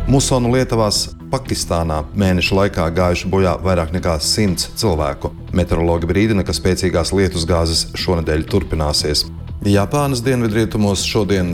Musonu Lietuvās, Pakistānā mēneša laikā gājuši bojā vairāk nekā 100 cilvēku. Meteorologi brīdina, ka spēcīgās lietusgāzes šonedēļ turpināsies. Japānas dienvidrietumos šodien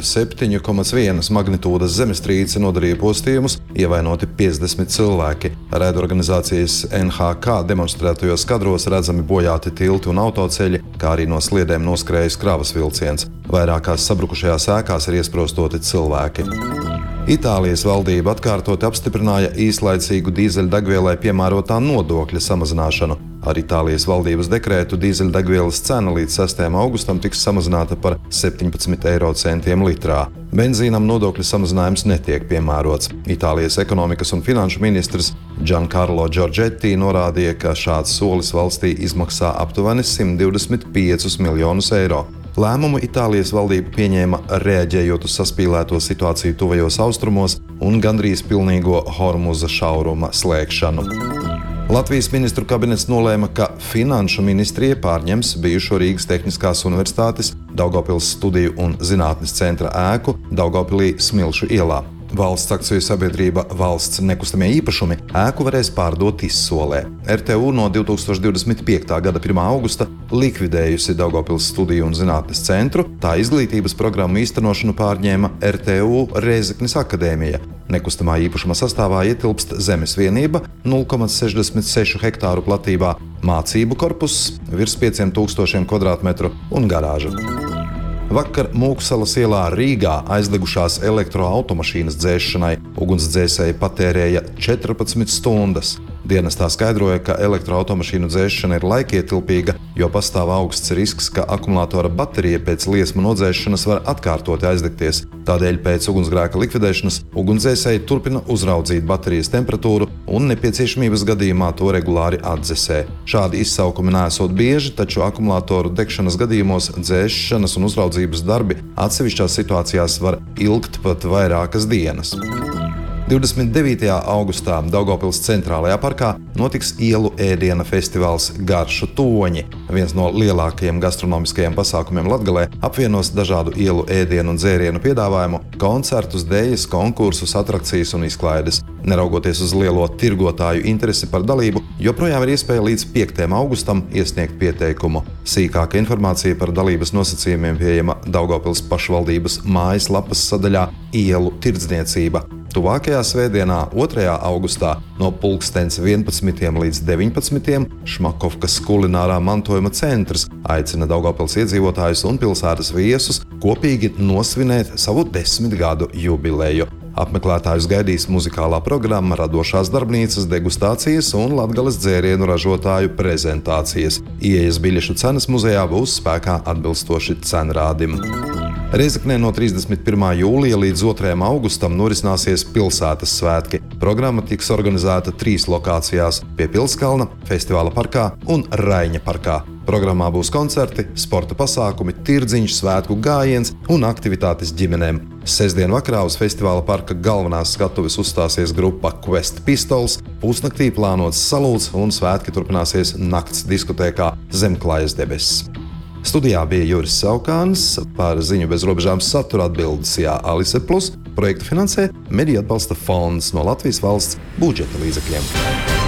7,1 magnitūdas zemestrīce nodarīja postījumus, ievainoti 50 cilvēki. Raidorganizācijas NHK demonstrētajos kadros redzami bojāti tilti un autoceļi, kā arī no sliedēm noskrējis kravas vilciens. Vairākās sabrukušajās ēkās ir iesprostoti cilvēki. Itālijas valdība atkārtoti apstiprināja īslaicīgu dīzeļdegvielai piemērotā nodokļa samazināšanu. Ar Itālijas valdības dekrētu dīzeļdegvielas cena līdz 6. augustam tiks samazināta par 17 eiro centiem litrā. Benzīnam nodokļu samazinājums netiek piemērots. Itālijas ekonomikas un finanšu ministrs Giancarlo Giorgetti norādīja, ka šāds solis valstī izmaksā aptuveni 125 miljonus eiro. Lēmumu Itālijas valdība pieņēma reaģējot uz saspīlēto situāciju tuvajos austrumos un gandrīz pilnīgo Hormuza šauruma slēgšanu. Latvijas ministru kabinets nolēma, ka Finanšu ministrija pārņems bijušo Rīgas Tehniskās universitātes Daugavpils studiju un zinātnes centra ēku Daugavpilī Smilšu ielā. Valsts akciju sabiedrība Valsts nekustamie īpašumi ēku varēs pārdot izsolē. RTU no 2025. gada 1. augusta likvidējusi Daugavpils studiju un zinātnes centru, tā izglītības programmu īstenošanu pārņēma RTU Rēzeknes akadēmija. Nekustamā īpašuma sastāvā ietilpst zemes vienība 0,66 hektāru platībā, mācību korpuss virs 5000 kvadrātmetru un garāža. Vakar Mūksalas ielā Rīgā aizdegušās elektroautomašīnas dzēšanai ugunsdzēsēji patērēja 14 stundas. Dienestā skaidroja, ka elektroautomašīnu dzēšana ir laikietilpīga, jo pastāv augsts risks, ka akumulatora baterija pēc liesmu nodzēšanas var atkārtoti aizdegties. Tādēļ pēc ugunsgrēka likvidēšanas ugunsdzēsēji turpina uzraudzīt baterijas temperatūru un nepieciešamības gadījumā to regulāri atdzesē. Šādi izsaukumi neesot bieži, taču akumulatoru degšanas gadījumos dzēšanas un uzraudzības darbi atsevišķās situācijās var ilgt pat vairākas dienas. 29. augustā Daugavpils centrālajā parkā notiks ielu ēdiena festivāls Garšu toņi. Viens no lielākajiem gastronomiskajiem pasākumiem Latgalē apvienos dažādu ielu ēdienu un dzērienu piedāvājumu, koncertus, dēļas, konkursus, atrakcijas un izklaides. Neraugoties uz lielo tirgotāju interesi par dalību, joprojām ir iespēja līdz 5. augustam iesniegt pieteikumu. Sīkāka informācija par dalības nosacījumiem pieejama Daugavpils pašvaldības mājaslapas sadaļā Ielu tirdzniecība. Tuvākajā svētdienā, 2. augustā, no 11. līdz 19. Šmakovkas kulinārā mantojuma centrs aicina Daugavpils iedzīvotājus un pilsētas viesus kopīgi nosvinēt savu 10 gadu jubileju. Apmeklētājus gaidīs muzikālā programma, radošās darbnīcas, degustācijas un Latgales dzērienu ražotāju prezentācijas. Ieejas biļešu cenas muzejā būs spēkā atbilstoši cenrādim. Rēzeknē no 31. jūlija līdz 2. augustam norisināsies pilsētas svētki. Programma tiks organizēta 3 lokācijās – pie Pilskalna, Festivāla parkā un Raiņa parkā. Programmā būs koncerti, sporta pasākumi, tirdziņš, svētku gājiens un aktivitātes ģimenēm. Sestdien vakarā uz Festivāla parka galvenās skatuves uzstāsies grupa Quest Pistols, pusnaktī plānots salūts un svētki turpināsies nakts diskotēkā Zemklājas debesis. Studijā bija Juris Saukāns, par ziņu bez robežām satura atbildes Alise Plus, projektu finansē Mediju atbalsta fonds no Latvijas valsts budžeta līdzekļiem.